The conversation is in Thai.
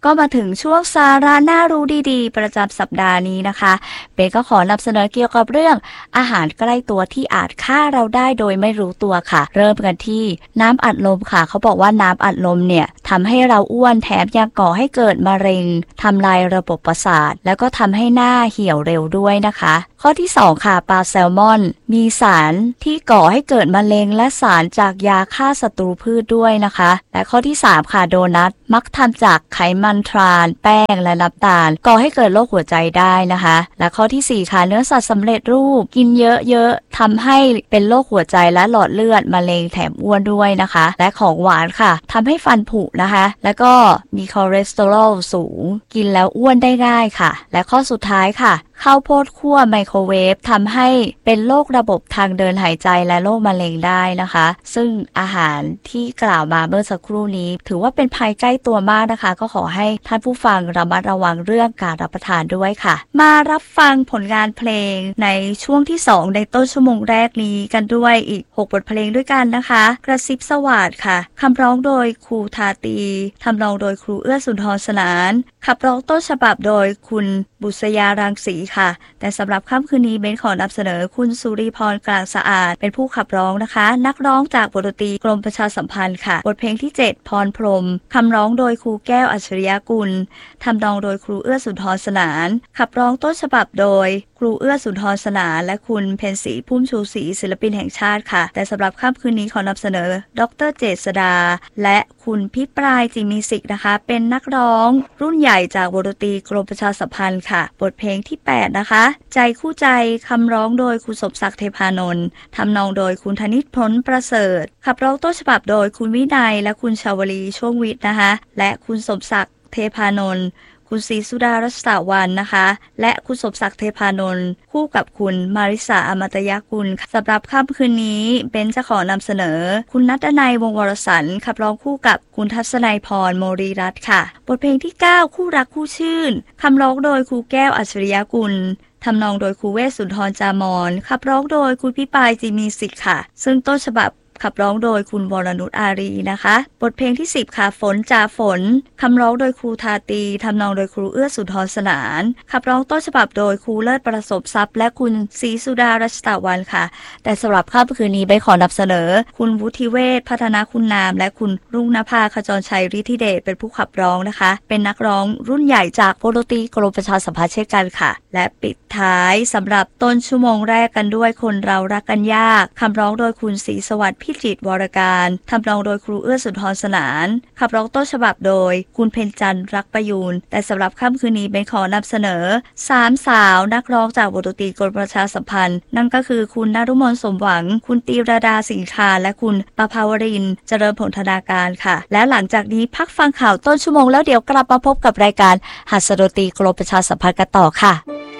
ก็มาถึงช่วงสาระน่ารู้ดีๆประจำสัปดาห์นี้นะคะเบนก็ขอนำเสนอเกี่ยวกับเรื่องอาหารใกล้ตัวที่อาจฆ่าเราได้โดยไม่รู้ตัวค่ะเริ่มกันที่น้ำอัดลมค่ะเขาบอกว่าน้ำอัดลมเนี่ยทำให้เราอ้วนแถมยังก่อให้เกิดมะเร็งทำลายระบบประสาทแล้วก็ทำให้หน้าเหี่ยวเร็วด้วยนะคะข้อที่2ค่ะปลาแซลมอนมีสารที่ก่อให้เกิดมะเร็งและสารจากยาฆ่าศัตรูพืชด้วยนะคะและข้อที่3ค่ะโดนัทมักทำจากไขมันทรานแป้งและน้ำตาลก่อให้เกิดโรคหัวใจได้นะคะและข้อที่4ค่ะเนื้อสัตว์สำเร็จรูปกินเยอะๆทำให้เป็นโรคหัวใจและหลอดเลือดมะเร็งแถมอ้วนด้วยนะคะและของหวานค่ะทำให้ฟันผุนะคะแล้วก็มีคอเลสเตอรอลสูงกินแล้วอ้วนได้ง่ายค่ะและข้อสุดท้ายค่ะข้าวโพดคั่วไมโครเวฟทำให้เป็นโรคระบบทางเดินหายใจและโรคมะเร็งได้นะคะซึ่งอาหารที่กล่าวมาเมื่อสักครู่นี้ถือว่าเป็นภัยใกล้ตัวมากนะคะก็ขอให้ท่านผู้ฟังระมัดระวังเรื่องการรับประทานด้วยค่ะมารับฟังผลงานเพลงในช่วงที่2ในต้นชั่วโมงแรกนี้กันด้วยอีก6บทเพลงด้วยกันนะคะกระซิบสวัสดิ์ค่ะคำร้องโดยครูทาตีทำนองโดยครูเอื้อสุนทรสนานขับร้องต้นฉบับโดยคุณบุษยารังสีค่ะแต่สำหรับค่ำคืนนี้เบนขอนำเสนอคุณสุริพรกลางสะอาดเป็นผู้ขับร้องนะคะนักร้องจากบทดนตรีกรมประชาสัมพันธ์ค่ะบทเพลงที่7พรพรหมคำร้องโดยครูแก้วอัจฉริยกุลทำนองโดยครูเอื้อสุนทรสนานขับร้องต้นฉบับโดยครูเอื้อสุนทรสนานและคุณเพ็ญศรีพุ่มชูศรีศิลปินแห่งชาติค่ะแต่สำหรับค่ำคืนนี้ขอนำเสนอดร.เจษฎาและคุณพิปรายจิมิสิกนะคะเป็นนักร้องรุ่นใหญ่จากวงดนตรีกรมประชาสัมพันธ์ค่ะบทเพลงที่8นะคะใจคู่ใจคำร้องโดยคุณสมศักดิ์เทพานนท์ทำนองโดยคุณธนิตพ้นประเสริฐขับร้องต้นฉบับโดยคุณวินัยและคุณชาวลีช่วงวิทย์นะคะและคุณสมศักดิ์เทพานนท์คุณศรีสุดารัชตะวันนะคะและคุณสมศักดิ์เทพานนท์คู่กับคุณมาริสาอมตยกุลสำหรับค่ำคืนนี้เบนจะขอนำเสนอคุณณัฐนัยวงศ์วรสันต์ขับร้องคู่กับคุณทัศนัยพรโมรีรัตน์ค่ะบทเพลงที่9คู่รักคู่ชื่นคำร้องโดยครูแก้วอัจฉริยกุลทำนองโดยครูเวสสุนทรจามรขับร้องโดยคุณพิปายจิมีสิทธิ์ค่ะซึ่งต้นฉบับขับร้องโดยคุณวรนุชอารีนะคะบทเพลงที่10ค่ะฝนจ่าฝนคำร้องโดยครูทาตีทำนองโดยครูเอื้อสุนทรสนานขับร้องต้นฉบับโดยครูเลิศประสบทรัพย์และคุณศรีสุดารัชตะวันค่ะแต่สำหรับค่ำคืนนี้ไปขอนำเสนอคุณวุฒิเวชพัฒนาคุณนามและคุณรุ่งนภาขจรชัยฤทธิเดชเป็นผู้ขับร้องนะคะเป็นนักร้องรุ่นใหญ่จากวงดนตรีกรมประชาสัมพันธ์เช่นกันค่ะและปิดท้ายสำหรับต้นชั่วโมงแรกกันด้วยคนเรารักกันยากคำร้องโดยคุณศรีสวัสดิ์พิจิตรวรการทำนองโดยครูเอื้อสุนทรสนานขับร้องต้นฉบับโดยคุณเพ็ญจันทร์รักประยูนแต่สำหรับค่ำคืนนี้เป็นขอนำเสนอ3สาวนักร้องจากวงดนตรีกรมประชาสัมพันธ์นั่นก็คือคุณนฤมลสมหวังคุณตีรดาสิงคาและคุณประภาวรินทร์เจริญผลธนาการค่ะแล้วหลังจากนี้พักฟังข่าวต้นชั่วโมงแล้วเดี๋ยวกลับมาพบกับรายการหัสดนตรีกรมประชาสัมพันธ์กันต่อค่ะ